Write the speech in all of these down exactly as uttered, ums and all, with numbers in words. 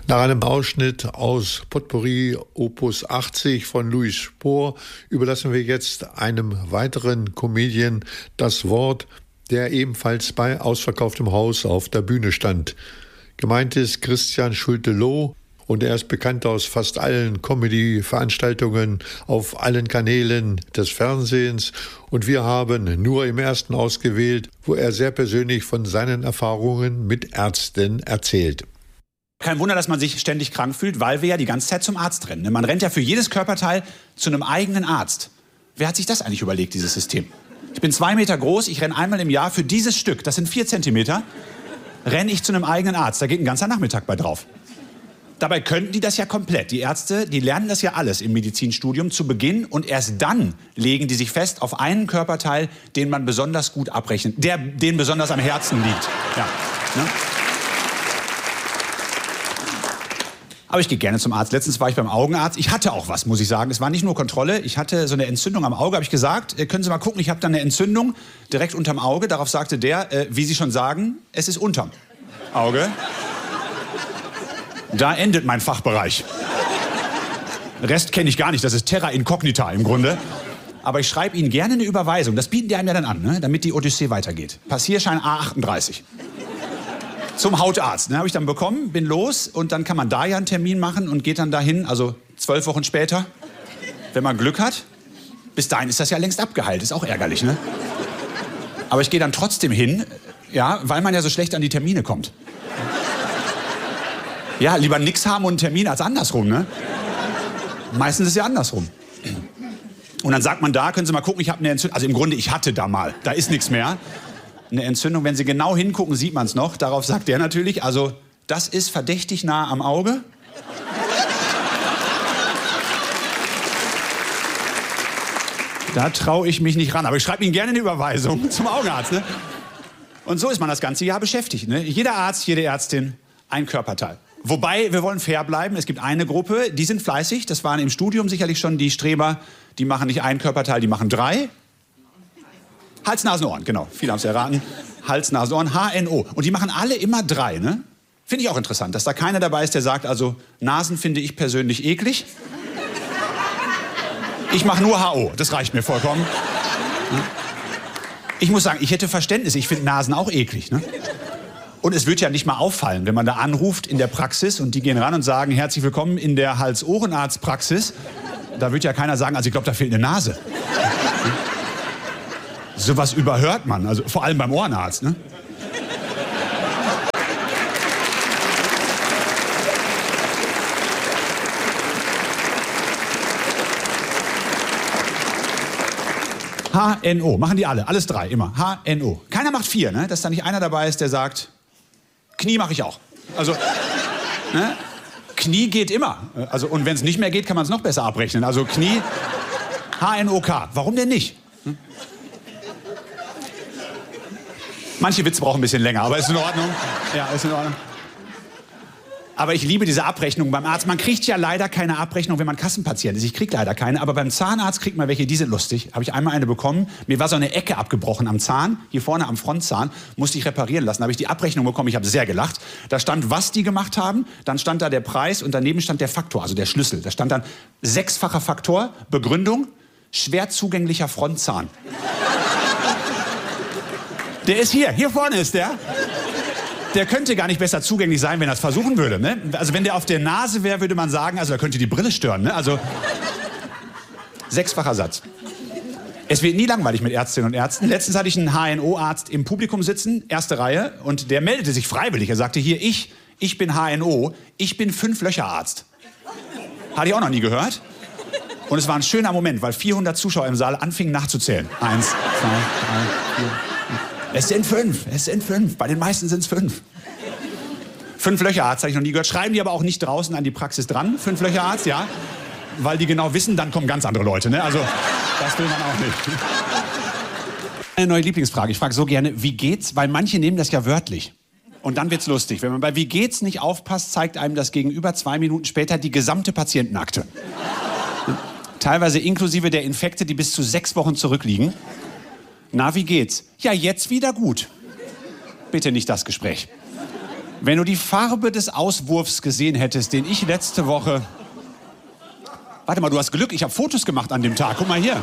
Nach einem Ausschnitt aus Potpourri Opus achtzig von Louis Spohr überlassen wir jetzt einem weiteren Comedian das Wort, der ebenfalls bei ausverkauftem Haus auf der Bühne stand. Gemeint ist Christian Schulte-Loh und er ist bekannt aus fast allen Comedy-Veranstaltungen auf allen Kanälen des Fernsehens und wir haben nur im ersten ausgewählt, wo er sehr persönlich von seinen Erfahrungen mit Ärzten erzählt. Kein Wunder, dass man sich ständig krank fühlt, weil wir ja die ganze Zeit zum Arzt rennen. Man rennt ja für jedes Körperteil zu einem eigenen Arzt. Wer hat sich das eigentlich überlegt, dieses System? Ich bin zwei Meter groß, ich renne einmal im Jahr für dieses Stück, das sind vier Zentimeter, renne ich zu einem eigenen Arzt. Da geht ein ganzer Nachmittag bei drauf. Dabei könnten die das ja komplett. Die Ärzte, die lernen das ja alles im Medizinstudium zu Beginn und erst dann legen die sich fest auf einen Körperteil, den man besonders gut abrechnet, der denen besonders am Herzen liegt. Ja, ne? Aber ich gehe gerne zum Arzt. Letztens war ich beim Augenarzt. Ich hatte auch was, muss ich sagen. Es war nicht nur Kontrolle. Ich hatte so eine Entzündung am Auge. Habe ich gesagt, können Sie mal gucken, ich habe da eine Entzündung direkt unterm Auge. Darauf sagte der, äh, wie Sie schon sagen, es ist unterm Auge. Da endet mein Fachbereich. Den Rest kenne ich gar nicht. Das ist Terra Incognita im Grunde. Aber ich schreibe Ihnen gerne eine Überweisung. Das bieten die einem ja dann an, ne? Damit die Odyssee weitergeht. Passierschein A achtunddreißig. Zum Hautarzt. Ne, habe ich dann bekommen, bin los und dann kann man da ja einen Termin machen und geht dann dahin, also zwölf Wochen später, wenn man Glück hat. Bis dahin ist das ja längst abgeheilt, ist auch ärgerlich, ne? Aber ich gehe dann trotzdem hin, ja, weil man ja so schlecht an die Termine kommt. Ja, lieber nix haben und einen Termin als andersrum, ne? Meistens ist es ja andersrum. Und dann sagt man da, können Sie mal gucken, ich habe eine Entzündung. Also im Grunde, ich hatte da mal, da ist nichts mehr. Eine Entzündung, wenn Sie genau hingucken, sieht man es noch. Darauf sagt der natürlich, also das ist verdächtig nah am Auge. Da traue ich mich nicht ran. Aber ich schreibe Ihnen gerne eine Überweisung zum Augenarzt. Ne? Und so ist man das ganze Jahr beschäftigt. Ne? Jeder Arzt, jede Ärztin, ein Körperteil. Wobei, wir wollen fair bleiben. Es gibt eine Gruppe, die sind fleißig. Das waren im Studium sicherlich schon die Streber. Die machen nicht ein Körperteil, die machen drei. Hals, Nasen, Ohren, genau. Viele haben es erraten. Hals, Nasen, Ohren, H N O. Und die machen alle immer drei, ne? Finde ich auch interessant, dass da keiner dabei ist, der sagt, also Nasen finde ich persönlich eklig. Ich mache nur H O, das reicht mir vollkommen. Ich muss sagen, ich hätte Verständnis, ich finde Nasen auch eklig, ne? Und es wird ja nicht mal auffallen, wenn man da anruft in der Praxis und die gehen ran und sagen, herzlich willkommen in der Hals-Ohrenarzt-Praxis. Da wird ja keiner sagen, also ich glaube, da fehlt eine Nase. Sowas überhört man, also vor allem beim Ohrenarzt, ne? H N O, machen die alle, alles drei, immer. H N O. Keiner macht vier, ne? Dass da nicht einer dabei ist, der sagt, Knie mache ich auch. Also, ne? Knie geht immer. Also, und wenn es nicht mehr geht, kann man es noch besser abrechnen. Also Knie, H N O K. Warum denn nicht? Hm? Manche Witze brauchen ein bisschen länger, aber ist in Ordnung. Ja, ist in Ordnung. Aber ich liebe diese Abrechnung beim Arzt. Man kriegt ja leider keine Abrechnung, wenn man Kassenpatient ist. Ich kriege leider keine, aber beim Zahnarzt kriegt man welche, die sind lustig. Habe ich einmal eine bekommen. Mir war so eine Ecke abgebrochen am Zahn, hier vorne am Frontzahn, musste ich reparieren lassen. Habe ich die Abrechnung bekommen, ich habe sehr gelacht. Da stand, was die gemacht haben, dann stand da der Preis und daneben stand der Faktor, also der Schlüssel. Da stand dann sechsfacher Faktor, Begründung, schwer zugänglicher Frontzahn. Der ist hier, hier vorne ist der. Der könnte gar nicht besser zugänglich sein, wenn er es versuchen würde. Ne? Also wenn der auf der Nase wäre, würde man sagen, also da könnte die Brille stören. Ne? Also sechsfacher Satz. Es wird nie langweilig mit Ärztinnen und Ärzten. Letztens hatte ich einen H N O-Arzt im Publikum sitzen, erste Reihe, und der meldete sich freiwillig. Er sagte, hier, ich, ich bin H N O, ich bin Fünf-Löcher-Arzt. Hatte ich auch noch nie gehört. Und es war ein schöner Moment, weil vierhundert Zuschauer im Saal anfingen nachzuzählen. Eins, zwei, drei, vier. Es sind fünf, es sind fünf. Bei den meisten sind es fünf. Fünf-Löcher-Arzt habe ich noch nie gehört. Schreiben die aber auch nicht draußen an die Praxis dran, Fünf-Löcher-Arzt, ja? Weil die genau wissen, dann kommen ganz andere Leute, ne? Also, das will man auch nicht. Eine neue Lieblingsfrage. Ich frage so gerne, wie geht's? Weil manche nehmen das ja wörtlich. Und dann wird's lustig. Wenn man bei Wie geht's nicht aufpasst, zeigt einem das Gegenüber zwei Minuten später die gesamte Patientenakte. Teilweise inklusive der Infekte, die bis zu sechs Wochen zurückliegen. Na, wie geht's? Ja, jetzt wieder gut. Bitte nicht das Gespräch. Wenn du die Farbe des Auswurfs gesehen hättest, den ich letzte Woche... Warte mal, du hast Glück, ich habe Fotos gemacht an dem Tag. Guck mal hier.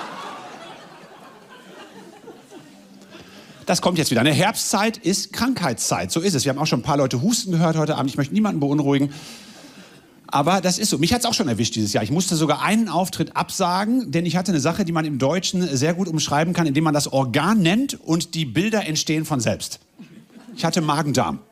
Das kommt jetzt wieder. Eine Herbstzeit ist Krankheitszeit. So ist es. Wir haben auch schon ein paar Leute husten gehört heute Abend. Ich möchte niemanden beunruhigen. Aber das ist so. Mich hat es auch schon erwischt dieses Jahr. Ich musste sogar einen Auftritt absagen, denn ich hatte eine Sache, die man im Deutschen sehr gut umschreiben kann, indem man das Organ nennt und die Bilder entstehen von selbst. Ich hatte Magen-Darm.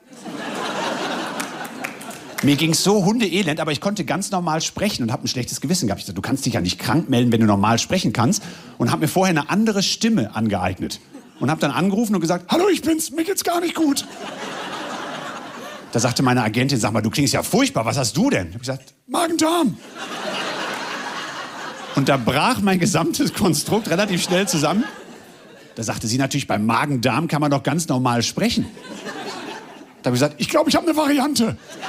Mir ging es so hundeelend, aber ich konnte ganz normal sprechen und habe ein schlechtes Gewissen gehabt. Ich sagte, du kannst dich ja nicht krank melden, wenn du normal sprechen kannst. Und habe mir vorher eine andere Stimme angeeignet. Und habe dann angerufen und gesagt, hallo, ich bin's, mir geht's gar nicht gut. Da sagte meine Agentin, sag mal, du klingst ja furchtbar, was hast du denn? Ich habe gesagt, Magen-Darm. Und da brach mein gesamtes Konstrukt relativ schnell zusammen. Da sagte sie natürlich, beim Magen-Darm kann man doch ganz normal sprechen. Da habe ich gesagt, ich glaube, ich habe eine Variante.